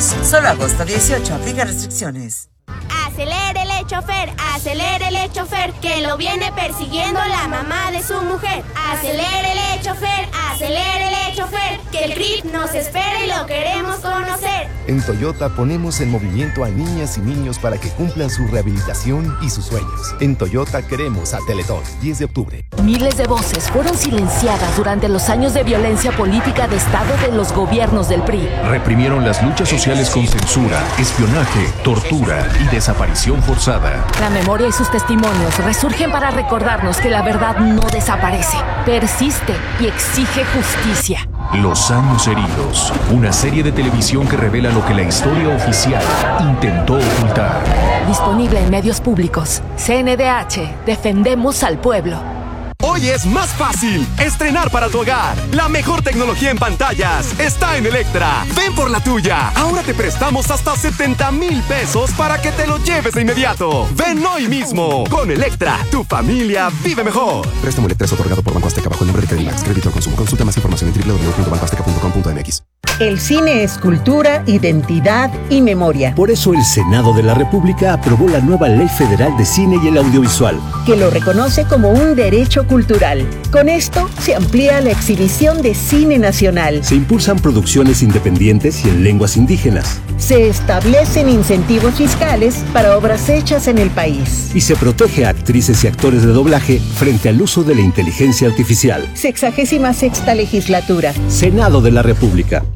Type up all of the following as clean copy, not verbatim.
Solo agosto 18, aplica restricciones. Acelérele chofer, que lo viene persiguiendo la mamá de su mujer. Acelérele chofer, que el CRIP nos espera y lo queremos conocer. En Toyota ponemos en movimiento a niñas y niños para que cumplan su rehabilitación y sus sueños. En Toyota queremos a Teletón, 10 de octubre. Miles de voces fueron silenciadas durante los años de violencia política de Estado de los gobiernos del PRI. Reprimieron las luchas sociales con censura, espionaje, tortura y desaparición forzada. La memoria y sus testimonios resurgen para recordarnos que la verdad no desaparece, persiste y exige justicia. Los años heridos, una serie de televisión que revela lo que la historia oficial intentó ocultar. Disponible en medios públicos. CNDH, defendemos al pueblo. Hoy es más fácil estrenar para tu hogar. La mejor tecnología en pantallas está en Electra. Ven por la tuya. Ahora te prestamos hasta 70,000 pesos para que te lo lleves de inmediato. Ven hoy mismo. Con Electra, tu familia vive mejor. Préstamo Electra es otorgado por Banco Azteca bajo el nombre de Credimax. Crédito al consumo. Consulta más información en www.bancoazteca.com.mx. El cine es cultura, identidad y memoria. Por eso el Senado de la República aprobó la nueva Ley Federal de Cine y el Audiovisual, que lo reconoce como un derecho cultural. Con esto se amplía la exhibición de cine nacional. Se impulsan producciones independientes y en lenguas indígenas. Se establecen incentivos fiscales para obras hechas en el país. Y se protege a actrices y actores de doblaje frente al uso de la inteligencia artificial. 66ª legislatura. Senado de la República.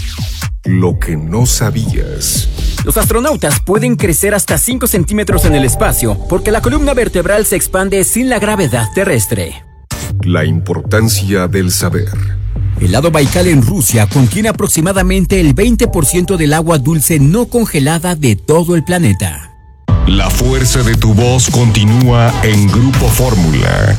Lo que no sabías. Los astronautas pueden crecer hasta 5 centímetros en el espacio porque la columna vertebral se expande sin la gravedad terrestre. La importancia del saber. El lago Baikal en Rusia contiene aproximadamente el 20% del agua dulce no congelada de todo el planeta. La fuerza de tu voz continúa en Grupo Fórmula.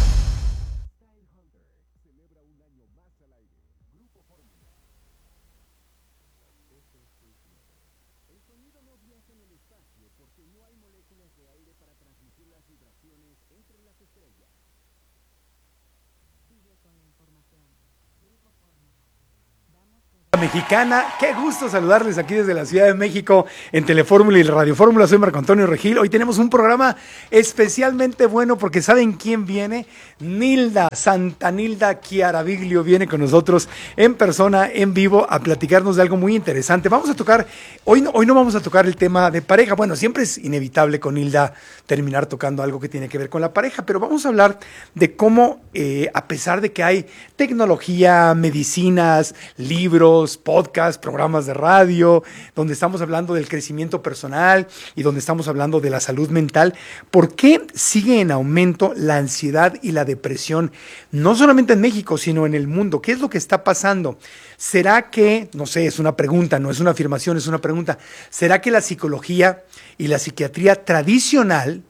Mexicana, qué gusto saludarles aquí desde la Ciudad de México en Telefórmula y Radio Fórmula. Soy Marco Antonio Regil. Hoy tenemos un programa especialmente bueno porque ¿saben quién viene? Nilda, Santa Nilda Chiaraviglio viene con nosotros en persona, en vivo, a platicarnos de algo muy interesante. Vamos a tocar, hoy no vamos a tocar el tema de pareja. Bueno, siempre es inevitable con Nilda terminar tocando algo que tiene que ver con la pareja, pero vamos a hablar de cómo, a pesar de que hay tecnología, medicinas, libros, podcasts, programas de radio, donde estamos hablando del crecimiento personal y donde estamos hablando de la salud mental, ¿por qué sigue en aumento la ansiedad y la depresión? No solamente en México, sino en el mundo. ¿Qué es lo que está pasando? ¿Será que, no sé, es una pregunta, no es una afirmación, es una pregunta, ¿será que la psicología y la psiquiatría tradicional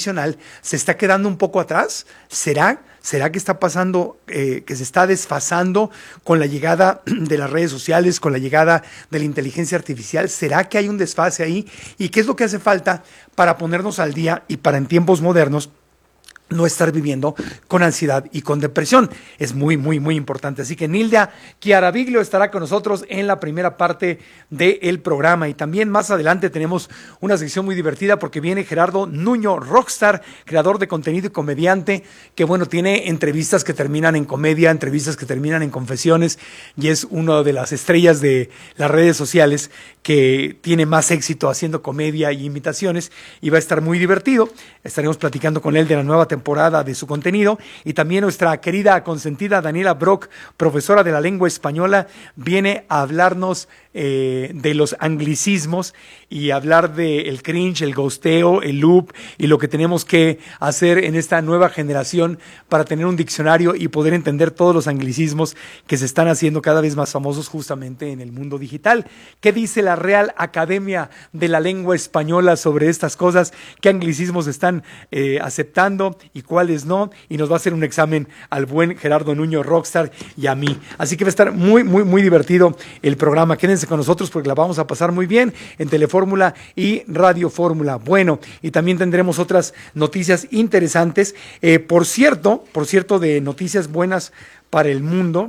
se está quedando un poco atrás? ¿Será que está pasando, que se está desfasando con la llegada de las redes sociales, con la llegada de la inteligencia artificial? ¿Será que hay un desfase ahí? ¿Y qué es lo que hace falta para ponernos al día y para en tiempos modernos no estar viviendo con ansiedad y con depresión? Es muy, muy, muy importante. Así que Nilda Chiaraviglio estará con nosotros en la primera parte del programa. Y también más adelante tenemos una sección muy divertida porque viene Gerardo Nuño Rockstar, creador de contenido y comediante, que bueno, tiene entrevistas que terminan en comedia, entrevistas que terminan en confesiones, y es una de las estrellas de las redes sociales que tiene más éxito haciendo comedia y imitaciones, y va a estar muy divertido. Estaremos platicando con él de la nueva temporada de su contenido, y también nuestra querida consentida Daniela Brock, profesora de la lengua española, viene a hablarnos de los anglicismos y hablar del cringe, el ghosteo, el loop y lo que tenemos que hacer en esta nueva generación para tener un diccionario y poder entender todos los anglicismos que se están haciendo cada vez más famosos justamente en el mundo digital. ¿Qué dice la Real Academia de la Lengua Española sobre estas cosas? ¿Qué anglicismos están aceptando y cuáles no? Y nos va a hacer un examen al buen Gerardo Nuño Rockstar y a mí. Así que va a estar muy, muy, muy divertido el programa. Quédense con nosotros porque la vamos a pasar muy bien en Telefórmula y Radio Fórmula. Bueno, y también tendremos otras noticias interesantes. Por cierto, de noticias buenas para el mundo,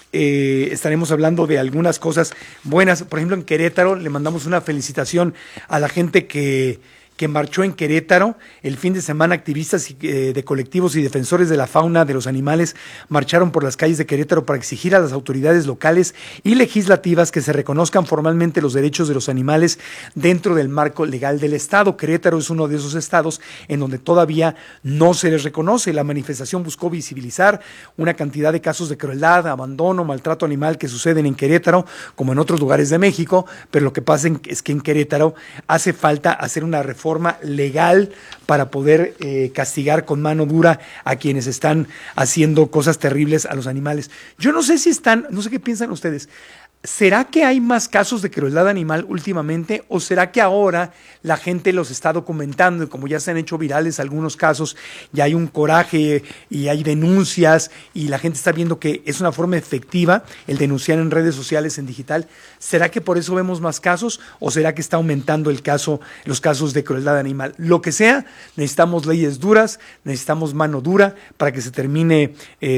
estaremos hablando de algunas cosas buenas. Por ejemplo, en Querétaro le mandamos una felicitación a la gente que marchó en Querétaro el fin de semana. Activistas de colectivos y defensores de la fauna, de los animales, marcharon por las calles de Querétaro para exigir a las autoridades locales y legislativas que se reconozcan formalmente los derechos de los animales dentro del marco legal del Estado. Querétaro es uno de esos estados en donde todavía no se les reconoce. La manifestación buscó visibilizar una cantidad de casos de crueldad, abandono, maltrato animal que suceden en Querétaro, como en otros lugares de México, pero lo que pasa es que en Querétaro hace falta hacer una reforma legal para poder castigar con mano dura a quienes están haciendo cosas terribles a los animales. Yo no sé no sé qué piensan ustedes. ¿Será que hay más casos de crueldad animal últimamente o será que ahora la gente los está documentando y como ya se han hecho virales algunos casos, ya hay un coraje y hay denuncias y la gente está viendo que es una forma efectiva el denunciar en redes sociales, en digital? ¿Será que por eso vemos más casos o será que está aumentando los casos de crueldad animal? Lo que sea, necesitamos leyes duras, necesitamos mano dura para que se termine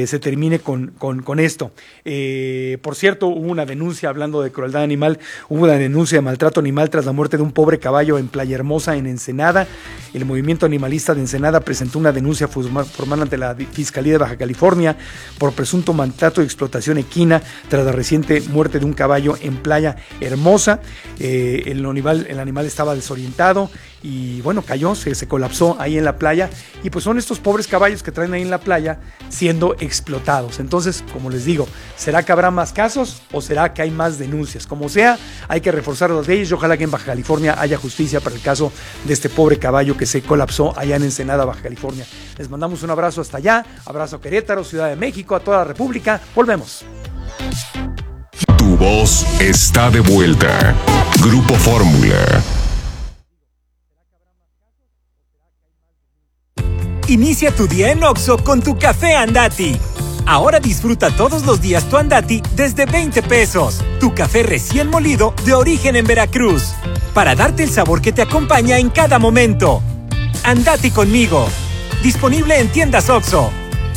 con esto. Por cierto, hubo una denuncia hablando de crueldad animal, hubo una denuncia de maltrato animal tras la muerte de un pobre caballo en Playa Hermosa, en Ensenada. El movimiento animalista de Ensenada presentó una denuncia formal ante la Fiscalía de Baja California por presunto maltrato y explotación equina tras la reciente muerte de un caballo en Playa Hermosa. El animal estaba desorientado y bueno, cayó, se colapsó ahí en la playa y pues son estos pobres caballos que traen ahí en la playa siendo explotados. Entonces, como les digo, ¿será que habrá más casos o será que hay más denuncias? Como sea, hay que reforzar las leyes y ojalá que en Baja California haya justicia para el caso de este pobre caballo que se colapsó allá en Ensenada, Baja California. Les mandamos un abrazo hasta allá, abrazo a Querétaro, Ciudad de México, a toda la República. Volvemos. Tu voz está de vuelta. Grupo Fórmula. Inicia tu día en Oxxo con tu café Andati. Ahora disfruta todos los días tu Andati desde 20 pesos. Tu café recién molido de origen en Veracruz. Para darte el sabor que te acompaña en cada momento. Andati conmigo. Disponible en tiendas Oxxo.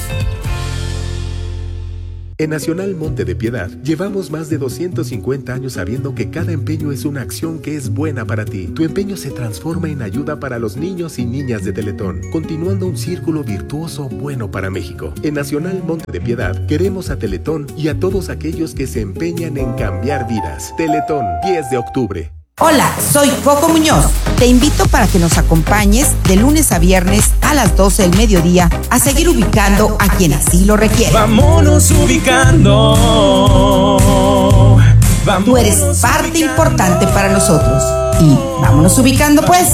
En Nacional Monte de Piedad, llevamos más de 250 años sabiendo que cada empeño es una acción que es buena para ti. Tu empeño se transforma en ayuda para los niños y niñas de Teletón, continuando un círculo virtuoso bueno para México. En Nacional Monte de Piedad, queremos a Teletón y a todos aquellos que se empeñan en cambiar vidas. Teletón, 10 de octubre. Hola, soy Coco Muñoz. Te invito para que nos acompañes de lunes a viernes a las 12 del mediodía a seguir ubicando a quien así lo requiere. Vámonos ubicando. Tú eres parte importante para nosotros. Y vámonos ubicando pues.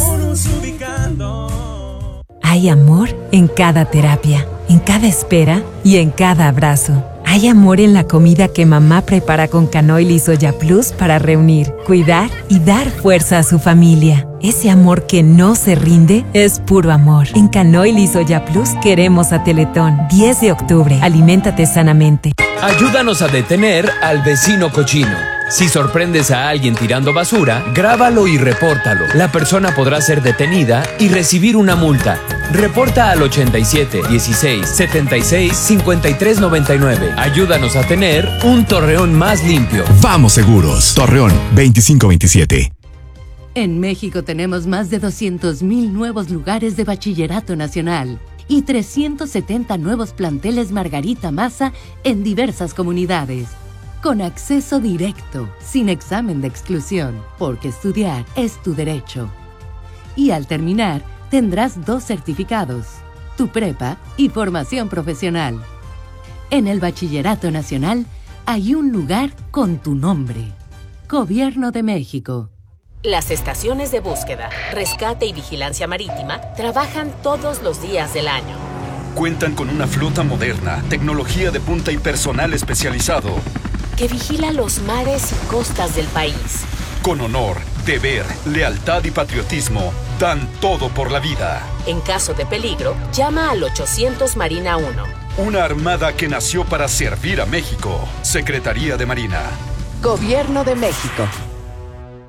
Hay amor en cada terapia, en cada espera y en cada abrazo. Hay amor en la comida que mamá prepara con canoil y soya plus para reunir, cuidar y dar fuerza a su familia. Ese amor que no se rinde es puro amor. En canoil y soya plus queremos a Teletón. 10 de octubre. Aliméntate sanamente. Ayúdanos a detener al vecino cochino. Si sorprendes a alguien tirando basura, grábalo y repórtalo. La persona podrá ser detenida y recibir una multa. Reporta al 87 16 76 53 99. Ayúdanos a tener un Torreón más limpio. Vamos seguros. Torreón 2527. En México tenemos más de 200,000 nuevos lugares de bachillerato nacional y 370 nuevos planteles Margarita Maza en diversas comunidades. Con acceso directo, sin examen de exclusión, porque estudiar es tu derecho. Y al terminar, tendrás 2 certificados, tu prepa y formación profesional. En el Bachillerato Nacional hay un lugar con tu nombre. Gobierno de México. Las estaciones de búsqueda, rescate y vigilancia marítima trabajan todos los días del año. Cuentan con una flota moderna, tecnología de punta y personal especializado que vigila los mares y costas del país. Con honor, deber, lealtad y patriotismo, dan todo por la vida. En caso de peligro, llama al 800 Marina 1. Una armada que nació para servir a México. Secretaría de Marina. Gobierno de México.